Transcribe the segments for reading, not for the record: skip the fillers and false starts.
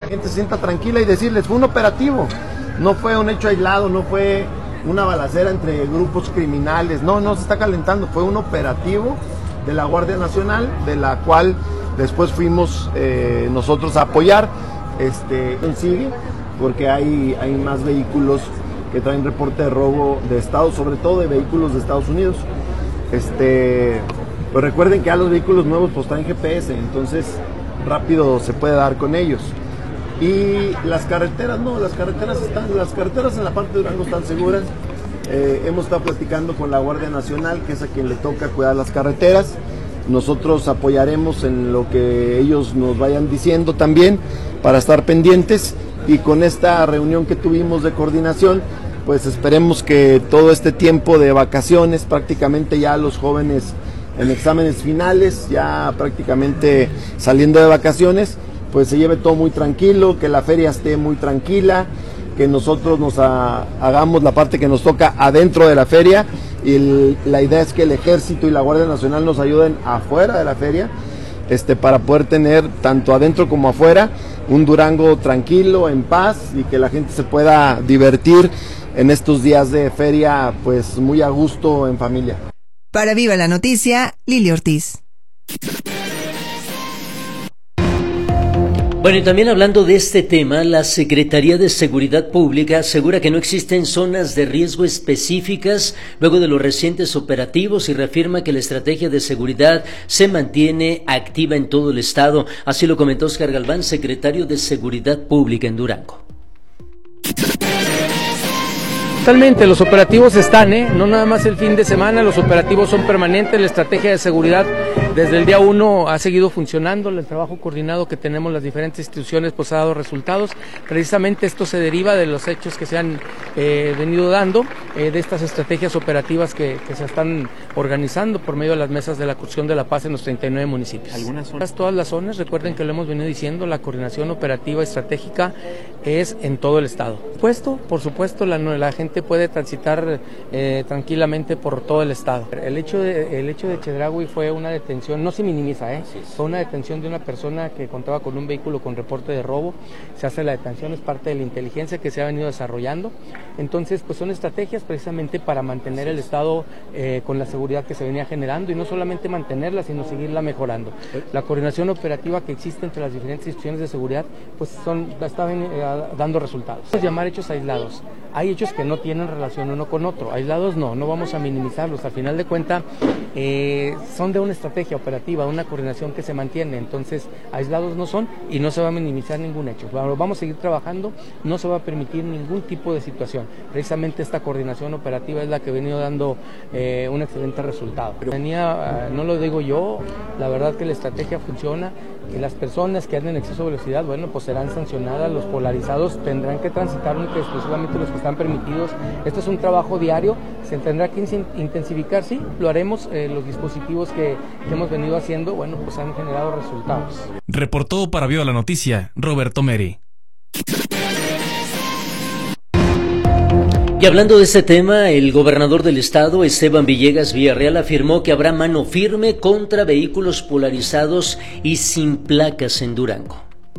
La gente se sienta tranquila y decirles, fue un operativo, no fue un hecho aislado, no fue una balacera entre grupos criminales, no se está calentando, fue un operativo de la Guardia Nacional, de la cual después fuimos nosotros a apoyar, sigue, porque hay más vehículos que traen reporte de robo de Estados, sobre todo de vehículos de Estados Unidos. Pues recuerden que ya los vehículos nuevos pues traen GPS, entonces rápido se puede dar con ellos. Y las carreteras en la parte de Durango están seguras. Hemos estado platicando con la Guardia Nacional, que es a quien le toca cuidar las carreteras. Nosotros apoyaremos en lo que ellos nos vayan diciendo también para estar pendientes, y con esta reunión que tuvimos de coordinación, pues esperemos que todo este tiempo de vacaciones, prácticamente ya los jóvenes en exámenes finales, ya prácticamente saliendo de vacaciones, pues se lleve todo muy tranquilo, que la feria esté muy tranquila, que nosotros hagamos la parte que nos toca adentro de la feria, y la idea es que el Ejército y la Guardia Nacional nos ayuden afuera de la feria, para poder tener tanto adentro como afuera un Durango tranquilo, en paz, y que la gente se pueda divertir en estos días de feria, pues muy a gusto en familia. Para Viva la Noticia, Lili Ortiz. Bueno, y también hablando de este tema, la Secretaría de Seguridad Pública asegura que no existen zonas de riesgo específicas luego de los recientes operativos, y reafirma que la estrategia de seguridad se mantiene activa en todo el estado. Así lo comentó Oscar Galván, secretario de Seguridad Pública en Durango. Totalmente, los operativos están, no nada más el fin de semana, los operativos son permanentes, la estrategia de seguridad desde el día 1 ha seguido funcionando, el trabajo coordinado que tenemos las diferentes instituciones pues ha dado resultados. Precisamente esto se deriva de los hechos que se han venido dando, de estas estrategias operativas que se están organizando por medio de las mesas de la Cuestión de la Paz en los 39 municipios. ¿Algunas zonas? Todas las zonas, recuerden que lo hemos venido diciendo, la coordinación operativa estratégica es en todo el estado. Por supuesto, la gente puede transitar tranquilamente por todo el estado. El hecho de Chedraui fue una detención, no se minimiza, fue una detención de una persona que contaba con un vehículo con reporte de robo. Se hace la detención, es parte de la inteligencia que se ha venido desarrollando. Entonces, pues son estrategias precisamente para mantener el estado con la seguridad que se venía generando, y no solamente mantenerla, sino seguirla mejorando. La coordinación operativa que existe entre las diferentes instituciones de seguridad, pues está dando resultados. Llamar hechos aislados. Hay hechos que no tienen relación uno con otro, aislados no vamos a minimizarlos, al final de cuentas son de una estrategia operativa, una coordinación que se mantiene, entonces aislados no son y no se va a minimizar ningún hecho. Vamos a seguir trabajando, no se va a permitir ningún tipo de situación, precisamente esta coordinación operativa es la que ha venido dando un excelente resultado. No lo digo yo, la verdad que la estrategia funciona, que las personas que anden en exceso de velocidad, bueno, pues serán sancionadas, los polarizados tendrán que transitar únicamente exclusivamente los que están permitidos. Esto es un trabajo diario, se tendrá que intensificar, sí, lo haremos, los dispositivos que hemos venido haciendo, bueno, pues han generado resultados. Reportó para Viva la Noticia, Roberto Meri. Y hablando de este tema, el gobernador del estado, Esteban Villegas Villarreal, afirmó que habrá mano firme contra vehículos polarizados y sin placas en Durango.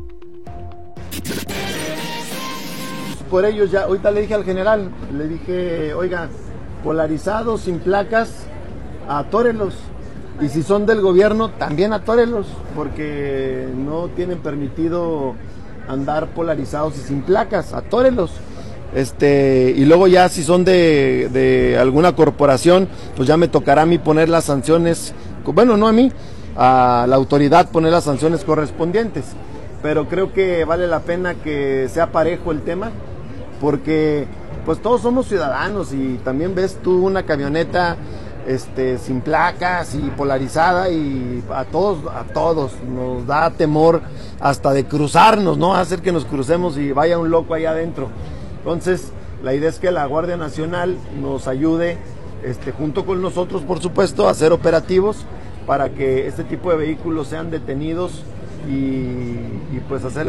Por ellos ya, ahorita le dije al general, le dije, oiga, polarizados, sin placas, atórelos. Y si son del gobierno, también atórelos, porque no tienen permitido andar polarizados y sin placas, atórelos. Y luego ya si son de alguna corporación, pues ya me tocará a mí poner las sanciones, bueno, no a mí, a la autoridad poner las sanciones correspondientes, pero creo que vale la pena que sea parejo el tema, porque pues todos somos ciudadanos, y también ves tú una camioneta sin placas y polarizada, y a todos nos da temor hasta de cruzarnos, ¿no? Hacer que nos crucemos y vaya un loco ahí adentro. Entonces, la idea es que la Guardia Nacional nos ayude, junto con nosotros, por supuesto, a hacer operativos para que este tipo de vehículos sean detenidos y pues hacer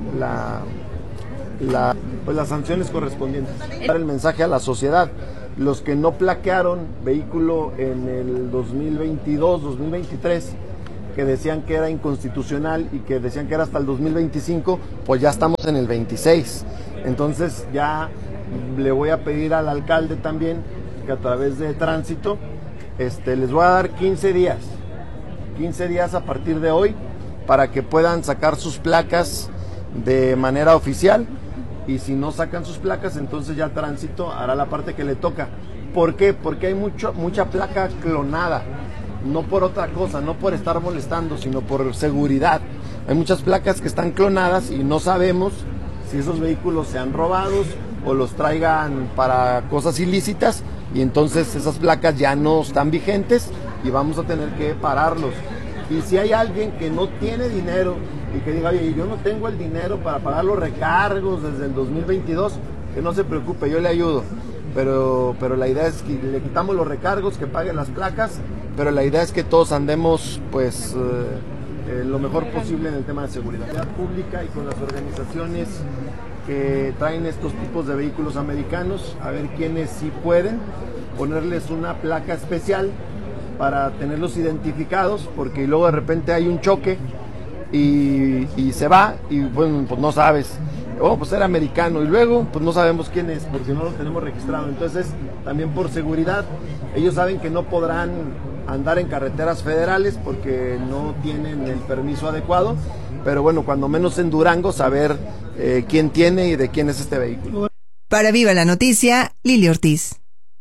pues las sanciones correspondientes. Dar el mensaje a la sociedad: los que no plaquearon vehículo en el 2022, 2023, que decían que era inconstitucional y que decían que era hasta el 2025, pues ya estamos en el 26. Entonces ya le voy a pedir al alcalde también que a través de tránsito les voy a dar 15 días a partir de hoy para que puedan sacar sus placas de manera oficial, y si no sacan sus placas, entonces ya tránsito hará la parte que le toca. ¿Por qué? Porque hay mucha placa clonada, no por otra cosa, no por estar molestando, sino por seguridad. Hay muchas placas que están clonadas y no sabemos si esos vehículos sean robados o los traigan para cosas ilícitas, y entonces esas placas ya no están vigentes y vamos a tener que pararlos. Y si hay alguien que no tiene dinero y que diga, oye, yo no tengo el dinero para pagar los recargos desde el 2022, que no se preocupe, yo le ayudo. Pero la idea es que le quitamos los recargos, que paguen las placas, pero la idea es que todos andemos pues lo mejor posible en el tema de seguridad pública y con las organizaciones que traen estos tipos de vehículos americanos, a ver quiénes sí pueden ponerles una placa especial para tenerlos identificados, porque luego de repente hay un choque y se va y bueno, pues no sabes, pues era americano, y luego pues no sabemos quién es porque no lo tenemos registrado. Entonces también por seguridad ellos saben que no podrán andar en carreteras federales porque no tienen el permiso adecuado, pero bueno, cuando menos en Durango saber quién tiene y de quién es este vehículo. Para Viva la Noticia, Lili Ortiz.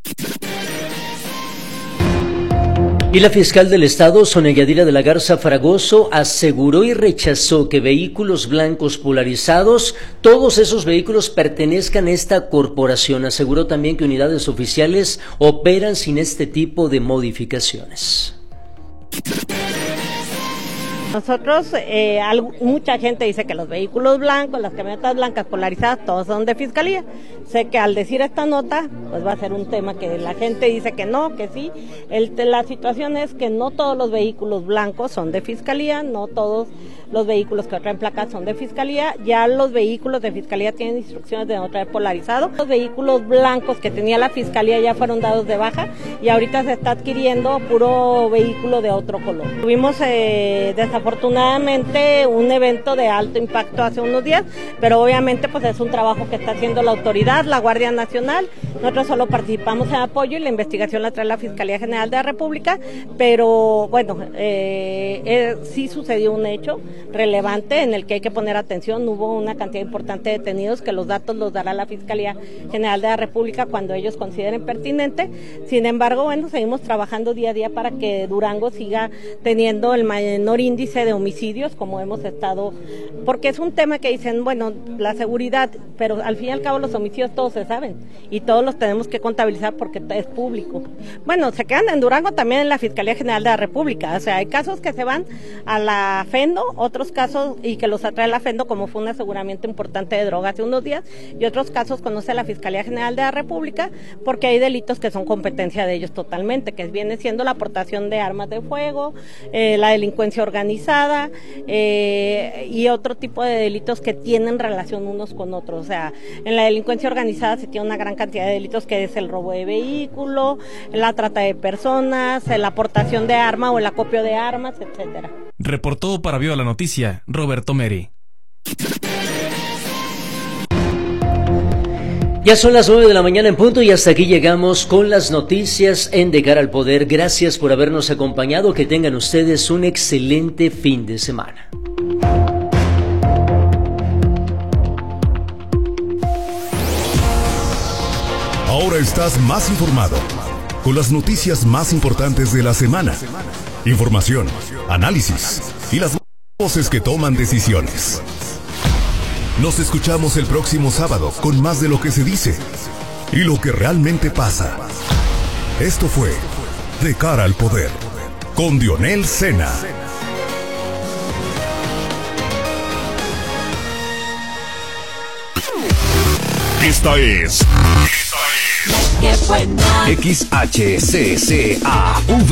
Y la fiscal del Estado, Sonia Yadira de la Garza Fragoso, aseguró y rechazó que vehículos blancos polarizados, todos esos vehículos pertenezcan a esta corporación. Aseguró también que unidades oficiales operan sin este tipo de modificaciones. Nosotros, mucha gente dice que los vehículos blancos, las camionetas blancas polarizadas, todos son de fiscalía. Sé que al decir esta nota, pues va a ser un tema que la gente dice que no, que sí. La situación es que no todos los vehículos blancos son de fiscalía, no todos los vehículos que traen placas son de fiscalía. Ya los vehículos de fiscalía tienen instrucciones de no traer polarizado. Los vehículos blancos que tenía la fiscalía ya fueron dados de baja y ahorita se está adquiriendo puro vehículo de otro color. Tuvimos desafortunadamente un evento de alto impacto hace unos días, pero obviamente pues es un trabajo que está haciendo la autoridad, la Guardia Nacional. Nosotros solo participamos en apoyo y la investigación la trae la Fiscalía General de la República, pero bueno, sí sucedió un hecho relevante en el que hay que poner atención. Hubo una cantidad importante de detenidos que los datos los dará la Fiscalía General de la República cuando ellos consideren pertinente. Sin embargo, bueno, seguimos trabajando día a día para que Durango siga teniendo el menor índice de homicidios como hemos estado, porque es un tema que dicen, bueno, la seguridad, pero al fin y al cabo los homicidios todos se saben y todos los tenemos que contabilizar porque es público. Bueno, se quedan en Durango también en la Fiscalía General de la República, o sea, hay casos que se van a la FENDO, otros casos y que los atrae la FENDO, como fue un aseguramiento importante de droga hace unos días, y otros casos conoce la Fiscalía General de la República porque hay delitos que son competencia de ellos totalmente, que viene siendo la aportación de armas de fuego, la delincuencia organizada y otro tipo de delitos que tienen relación unos con otros. O sea, en la delincuencia organizada se tiene una gran cantidad de delitos que es el robo de vehículo, la trata de personas, la aportación de arma o el acopio de armas, etcétera. Reportó para Viva la Noticia, Roberto Meri. Ya son las 9 de la mañana en punto y hasta aquí llegamos con las noticias en De Cara al Poder. Gracias por habernos acompañado. Que tengan ustedes un excelente fin de semana. Ahora estás más informado. Con las noticias más importantes de la semana. Información, análisis y las voces que toman decisiones. Nos escuchamos el próximo sábado con más de lo que se dice y lo que realmente pasa. Esto fue De Cara al Poder con Dionel Sena. Esta es XHCCAV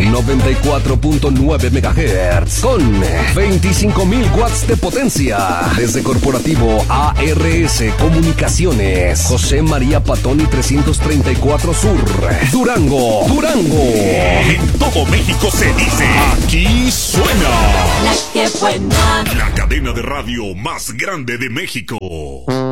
94.9 MHz con 25.000 watts de potencia. Desde Corporativo ARS Comunicaciones, José María Patoni 334 Sur, Durango. En todo México se dice, aquí suena La que buena. La cadena de radio más grande de México.